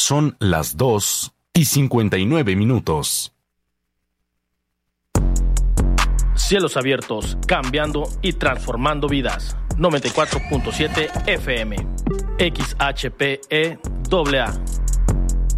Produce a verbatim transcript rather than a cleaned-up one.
Son las dos y cincuenta y nueve minutos. Cielos abiertos, cambiando y transformando vidas. noventa y cuatro punto siete F M. X H P E A A.